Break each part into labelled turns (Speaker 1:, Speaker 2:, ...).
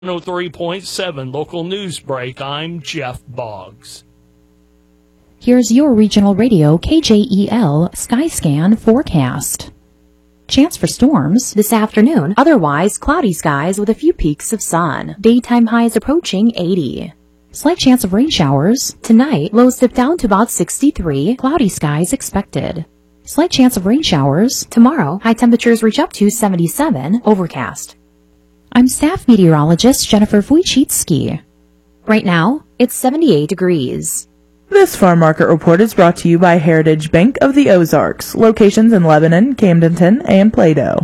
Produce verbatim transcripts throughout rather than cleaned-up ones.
Speaker 1: one oh three point seven Local News Break, I'm Jeff Boggs.
Speaker 2: Here's your regional radio K J E L Skyscan forecast. Chance for storms this afternoon, otherwise cloudy skies with a few peaks of sun. Daytime highs approaching eighty. Slight chance of rain showers. Tonight, lows dip down to about sixty-three, cloudy skies expected. Slight chance of rain showers. Tomorrow, high temperatures reach up to seventy-seven, overcast. I'm staff meteorologist Jennifer Wojcicki. Right now, it's seventy-eight degrees.
Speaker 3: This farm market report is brought to you by Heritage Bank of the Ozarks, locations in Lebanon, Camdenton, and Plato.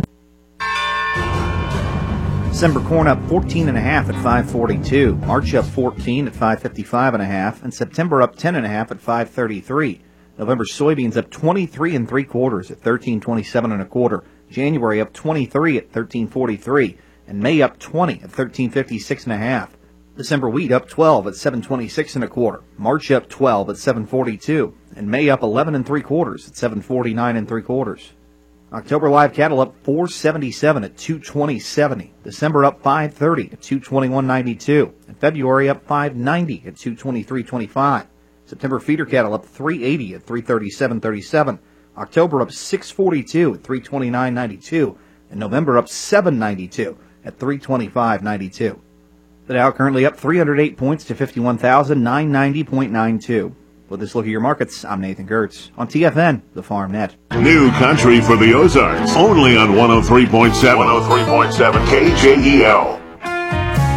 Speaker 4: December corn up fourteen and a half at five forty-two, March up fourteen at five fifty-five and a half, and September up ten and a half at five thirty-three. November soybeans up twenty-three and three quarters at thirteen twenty-seven and a quarter. January up twenty-three at thirteen forty-three, and May up twenty at thirteen fifty-six and a half. December wheat up twelve at seven twenty-six and a quarter. March up twelve at seven forty-two, and May up eleven and three quarters at seven forty-nine and three quarters. October live cattle up four seventy-seven at two twenty seventy. December up five thirty at two twenty-one ninety-two, and February up five ninety at two twenty-three twenty-five. September feeder cattle up three eighty at three thirty-seven thirty-seven. October up six forty-two at three twenty-nine ninety-two, and November up seven ninety-two at three twenty-five ninety-two. The Dow currently up three hundred eight points to fifty-one thousand nine hundred ninety point nine two. With this look at your markets, I'm Nathan Gertz on T F N, the Farm Net.
Speaker 5: New country for the Ozarks, only on one oh three point seven. one oh three point seven K J E L.